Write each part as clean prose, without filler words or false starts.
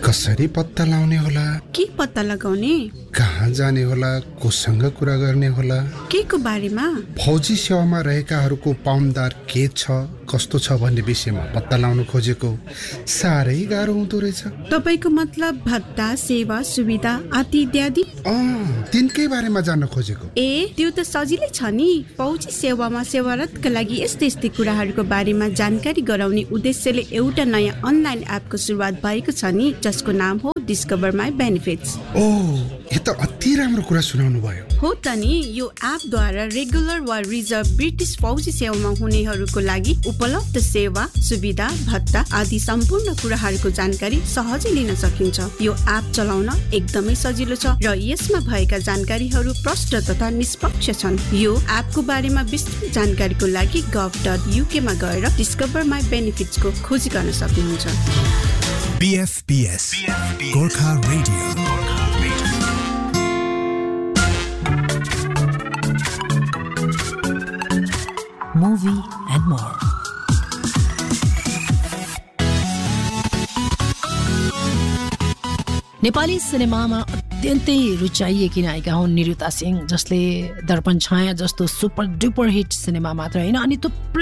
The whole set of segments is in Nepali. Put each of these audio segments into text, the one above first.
कसरी पत्ता लाउने होला, के पत्ता लगाउने, कहाँ जाने होला, कोसँग कुरा गर्ने होला, के को बारेमा, फौजी सेवामा रहेकाहरूको पाउन्दार के छ कस्तो छ भन्ने विषयमा पत्ता लाउन खोजेको साह्रै गाह्रो हुँदो रहेछ। तपाईको मतलब भत्ता, सेवा, सुविधा आदि इत्यादि? तिनकै बारेमा जान्न खोजेको। त्यो त सजिलै छ नि। फौजी सेवामा सेवारतका लागि यस्तै कुराहरूको बारेमा जानकारी गराउने उद्देश्यले एउटा नयाँ अनलाइन एपको सुरुवात भएको छ नि, जसको नाम हो डिस्कभर माई बेनिफिट्स। यो त अति राम्रो कुरा सुनाउनु भयो। हो त नि, यो एपद्वारा रेगुलर वा रिजर्भ ब्रिटिस फौजी सेवामा हुनेहरूको लागि उपलब्ध सेवा, सुविधा, भत्ता आदि सम्पूर्ण कुराहरूको जानकारी सहजै लिन सकिन्छ। यो एप चलाउन एकदमै सजिलो छ र यसमा भएका जानकारीहरू प्रष्ट तथा निष्पक्ष छन्। यो एपको बारेमा विस्तृत जानकारीको लागि gov.uk मा गएर डिस्कभर माई बेनिफिट्स को खोजी गर्न सक्नुहुन्छ। BFBS Gorkha Radio. Movie and more. Nepali सिनेमामा अत्यन्तै रुचाइएकी नायिका हुन् निरुता सिंह, जसले दर्पण छाया जस्तो सुपर डुपर हिट सिनेमा मात्र होइन, अनि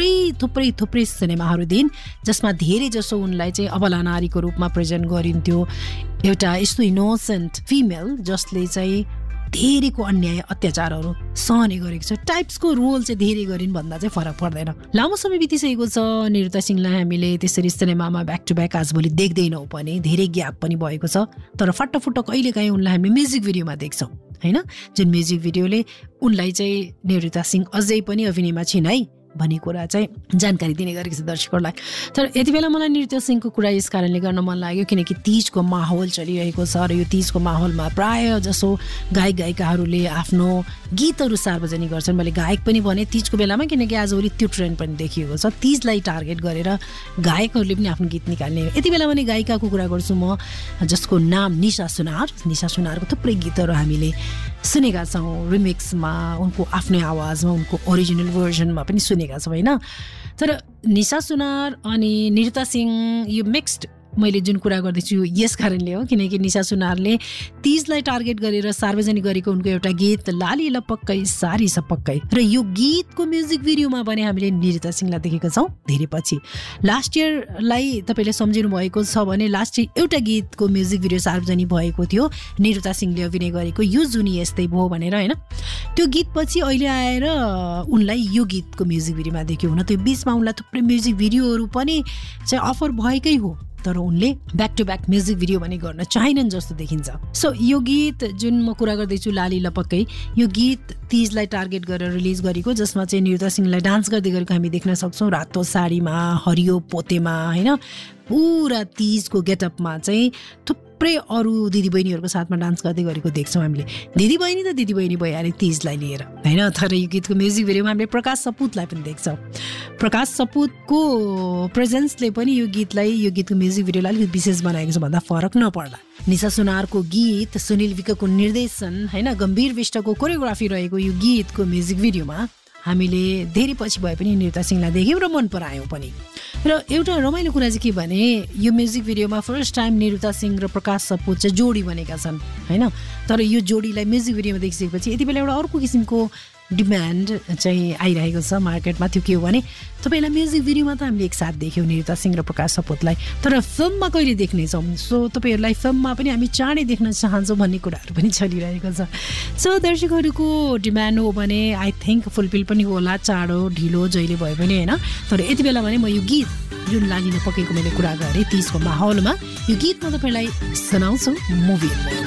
थुप्रै सिनेमाहरू दिइन्, जसमा धेरै जसो उनलाई चाहिँ अबला नारीको रूपमा प्रेजेन्ट गरिन्थ्यो। एउटा यस्तो इनोसेन्ट फिमेल जसले चाहिँ धेरैको अन्याय अत्याचारहरू सहने गरेको छ। टाइप्सको रोल चाहिँ धेरै गरिन् भन्दा चाहिँ फरक पर्दैन। लामो समय बितिसकेको छ निरुता सिंहलाई हामीले त्यसरी सिनेमामा ब्याक टु ब्याक आजभोलि देख्दैनौँ पनि, धेरै ग्याप पनि भएको छ। तर फट्टफुट्ट कहिलेकाहीँ उनलाई हामीले म्युजिक भिडियोमा देख्छौँ होइन, जुन म्युजिक भिडियोले उनलाई चाहिँ निरुता सिंह अझै पनि अभिनयमा छिन् है भन्ने कुरा चाहिँ जानकारी दिने गरेको छ दर्शकहरूलाई। तर यति बेला मलाई निरुता सिंहको कुरा यस कारणले गर्न मन लाग्यो किनकि तीजको माहौल चलिरहेको छ र यो तीजको माहौलमा प्राय जसो गायक गायिकाहरूले आफ्नो गीतहरू सार्वजनिक गर्छन्। मैले गायक पनि भने तीजको बेलामा, किनकि आजभोलि त्यो ट्रेन्ड पनि देखिएको छ, तीजलाई टार्गेट गरेर गायकहरूले पनि आफ्नो गीत निकाल्ने। यति बेला भने गायिकाको कुरा गर्छु म, जसको नाम निशा सुनारको थुप्रै गीतहरू हामीले सुनेका छौँ, रिमिक्समा, उनको आफ्नै आवाजमा, उनको ओरिजिनल भर्जनमा पनि सुनेका छौँ होइन। तर निशा सुनार अनि निरुता सिंह यो मिक्स्ड मैले जुन कुरा गर्दैछु यस कारणले हो किनकि निशा सुनारले तीजलाई टार्गेट गरेर सार्वजनिक गरेको उनको एउटा गीत लाली लपक्कै सारी सपक्कै, र यो गीतको म्युजिक भिडियोमा पनि हामीले निरुता सिंहलाई देखेका छौँ धेरै पछि। लास्ट इयरलाई तपाईँले सम्झिनु भएको छ भने लास्ट इयर एउटा गीतको म्युजिक भिडियो सार्वजनिक भएको थियो निरुता सिंहले अभिनय गरेको, यो जुनी यस्तै भयो भनेर होइन। त्यो गीत पछि अहिले आएर उनलाई यो गीतको म्युजिक भिडियोमा देख्यो। हुन त्यो बिचमा उनलाई थुप्रै म्युजिक भिडियोहरू पनि चाहिँ अफर भएकै हो, तर उनले back to back music video पनि गर्न चाहिनन् जस्तो देखिन्छ। सो यो गीत जुन म कुरा गर्दैछु लाली लपक्कै, यो गीत तीजलाई टार्गेट गरेर रिलिज गरेको, जसमा चाहिँ निरुता सिंहलाई डान्स गर्दै गरेको हामी देख्न सक्छौँ, रातो साडीमा, हरियो पोतेमा होइन, पुरा तीजको गेटअपमा चाहिँ थुप्रै अरू दिदीबहिनीहरूको साथमा डान्स गर्दै गरेको देख्छौँ हामीले। दिदीबहिनी त दिदीबहिनी भइहाल्यो तीजलाई लिएर होइन। तर यो गीतको म्युजिक भिडियोमा हामीले प्रकाश सपुतलाई पनि देख्छौँ। प्रकाश सपुतको प्रेजेन्सले पनि यो गीतको म्युजिक भिडियोलाई अलिकति विशेष बनाएको छ भन्दा फरक नपर्ला। निशा सुनारको गीत, सुनिल विकको निर्देशन होइन, गम्भीर विष्टको कोरियोग्राफी रहेको यो गीतको म्युजिक भिडियोमा हामीले धेरै पछि भए पनि निरुता सिंहलाई देख्यौँ र मन परायौँ पनि। र एउटा रमाइलो कुरा चाहिँ के भने यो म्युजिक भिडियोमा फर्स्ट टाइम निरुता सिंह र प्रकाश सपुत चाहिँ जोडी बनेका छन् होइन। तर यो जोडीलाई म्युजिक भिडियोमा देखिसकेपछि यति बेला एउटा अर्को किसिमको डिमान्ड चाहिँ आइरहेको छ मार्केटमा। त्यो के हो भने तपाईँलाई म्युजिक भिडियोमा त हामीले एकसाथ देख्यौँ निरुता सिंह र प्रकाश सपुतलाई, तर फिल्ममा कहिले देख्नेछौँ? सो तपाईँहरूलाई फिल्ममा पनि हामी चाँडै देख्न चाहन्छौँ भन्ने कुराहरू पनि चलिरहेको छ। सो दर्शकहरूको डिमान्ड हो भने आई थिङ्क फुलफिल पनि होला, चाँडो ढिलो जहिले भए पनि होइन। तर यति बेला भने म यो गीत जुन लाली लपक्कैको मैले कुरा गरेँ तीजको माहौलमा, यो गीत म तपाईँलाई सुनाउँछु मुभी।